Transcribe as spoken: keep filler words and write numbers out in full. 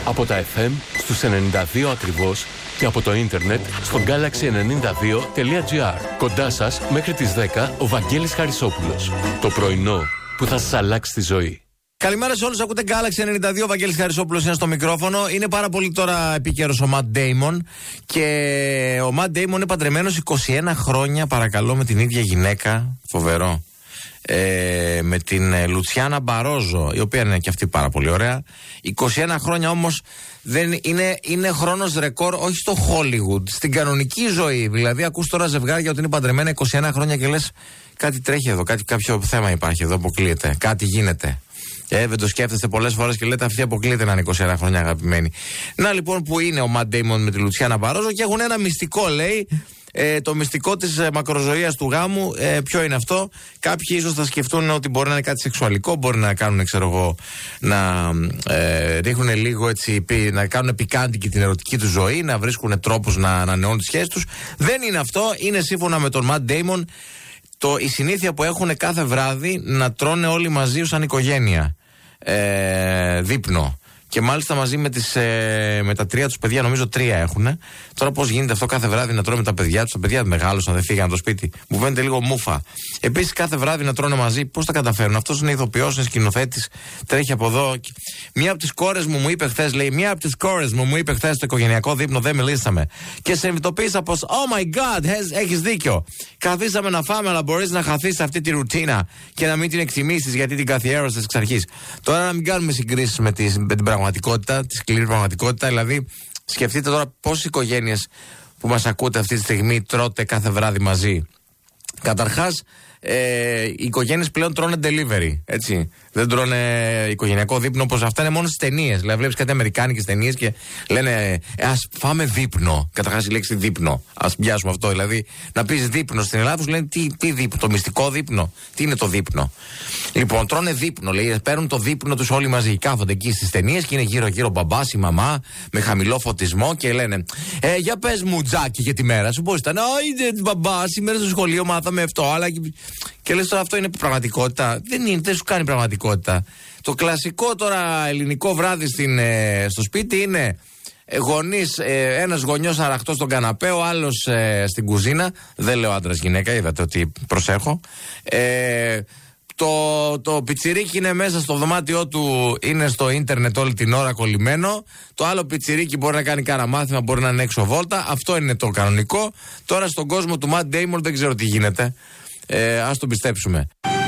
Από τα εφ εμ στους ενενήντα δύο ακριβώς και από το ίντερνετ στο γκάλαξι ενενήντα δύο τελεία τζι άρ. Κοντά σας μέχρι τις δέκα ο Βαγγέλης Χαρισόπουλος. Το πρωινό που θα σας αλλάξει τη ζωή. Καλημέρα σε όλους, ακούτε Galaxy ενενήντα δύο, ο Βαγγέλης Χαρισόπουλος είναι στο μικρόφωνο. Είναι πάρα πολύ τώρα επίκαιρος ο Matt Damon και ο Matt Damon είναι παντρεμένος είκοσι ένα χρόνια, παρακαλώ, με την ίδια γυναίκα. Φοβερό. Ε, με την Λουτσιάνα Μπαρόζο, η οποία είναι και αυτή πάρα πολύ ωραία. είκοσι ένα χρόνια όμως δεν είναι, είναι χρόνος ρεκόρ, όχι στο Hollywood, στην κανονική ζωή. Δηλαδή, ακούς τώρα ζευγάρια ότι είναι παντρεμένα είκοσι ένα χρόνια και λες κάτι τρέχει εδώ, κάτι, κάποιο θέμα υπάρχει εδώ, αποκλείεται, κάτι γίνεται. Ε, δεν το σκέφτεστε πολλές φορές και λέτε αυτή αποκλείεται να είναι είκοσι ένα χρόνια αγαπημένη. Να λοιπόν που είναι ο Matt Damon με τη Λουτσιάνα Μπαρόζο και έχουν ένα μυστικό, λέει. Ε, το μυστικό της ε, μακροζωίας του γάμου, ε, ποιο είναι αυτό? Κάποιοι ίσως θα σκεφτούν ότι μπορεί να είναι κάτι σεξουαλικό, μπορεί να κάνουν, ξέρω εγώ, να ε, ρίχνουν λίγο έτσι, να κάνουν πικάντικη την ερωτική του ζωή, να βρίσκουν τρόπους να ανανεώνουν τις σχέσεις τους. Δεν είναι αυτό, είναι σύμφωνα με τον Matt Damon το, η συνήθεια που έχουν κάθε βράδυ να τρώνε όλοι μαζί σαν οικογένεια. Ε, δείπνο. Και μάλιστα μαζί με, τις, ε, με τα τρία τους παιδιά, νομίζω τρία έχουν. Τώρα πώς γίνεται αυτό κάθε βράδυ να τρώνε με τα παιδιά τους? Τα παιδιά μεγάλωσαν, δεν φύγαν από το σπίτι. Μου φαίνεται λίγο μούφα. Επίσης κάθε βράδυ να τρώνε μαζί, πώς τα καταφέρουν? Αυτός είναι ηθοποιός, είναι σκηνοθέτης, τρέχει από εδώ. Μία από τις κόρες μου μου είπε χθες, λέει, μία από τις κόρες μου μου είπε χθες στο οικογενειακό δείπνο, δεν μιλήσαμε. Και σε συνειδητοποίησα πως, oh my god, έχεις δίκιο. Καθίσαμε να φάμε, αλλά μπορείς να χαθείς σε αυτή τη ρουτίνα και να μην την εκτιμήσεις γιατί την καθιέρωσες εξ αρχής. Τώρα να μην κάνουμε συγκρίσεις με, τις, με την πραγματικότητα, τη σκληρή πραγματικότητα. Δηλαδή, σκεφτείτε τώρα πόσες οικογένειες που μας ακούτε αυτή τη στιγμή τρώτε κάθε βράδυ μαζί. Καταρχάς, ε, οι οικογένειες πλέον τρώνε delivery, έτσι. Δεν τρώνε οικογενειακό δείπνο όπως αυτά είναι μόνο στις ταινίες. Δηλαδή, βλέπεις κάτι αμερικάνικες ταινίες και λένε ε, ας φάμε δείπνο. Καταρχάς η λέξη δείπνο. Ας πιάσουμε αυτό. Δηλαδή, να πεις δείπνο στην Ελλάδα, σου λένε τι, τι δείπνο, το μυστικό δείπνο. Τι είναι το δείπνο? Λοιπόν, τρώνε δείπνο, λέει. Παίρνουν το δείπνο τους όλοι μαζί. Κάθονται εκεί στις ταινίες και είναι γύρω-γύρω ο μπαμπάς, η μαμά, με χαμηλό φωτισμό και λένε ε, για πες μου, Τζάκι, για τη μέρα σου. Πώς ήταν? Α, είναι μπαμπά, σήμερα στο σχολείο μάθαμε αυτό, αλλά. Και λες τώρα αυτό είναι πραγματικότητα? Δεν είναι, δεν σου κάνει πραγματικότητα. Το κλασικό τώρα ελληνικό βράδυ στην, ε, στο σπίτι είναι ε, γονείς, ε, ένας γονιός αραχτός στον καναπέ, ο άλλος ε, στην κουζίνα. Δεν λέω άντρας γυναίκα, είδατε ότι προσέχω. Ε, το, το πιτσιρίκι είναι μέσα στο δωμάτιό του, είναι στο ίντερνετ όλη την ώρα κολλημένο. Το άλλο πιτσιρίκι μπορεί να κάνει κάνα μάθημα, μπορεί να είναι έξω βόλτα. Αυτό είναι το κανονικό. Τώρα στον κόσμο του Matt Damon δεν ξέρω τι γίνεται. Ε, ας τον πιστέψουμε.